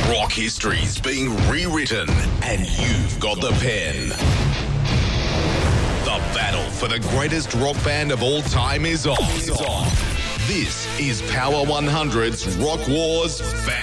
Rock history's being rewritten, and you've got the pen. The battle for the greatest rock band of all time is on. This is Power 100's Rock Wars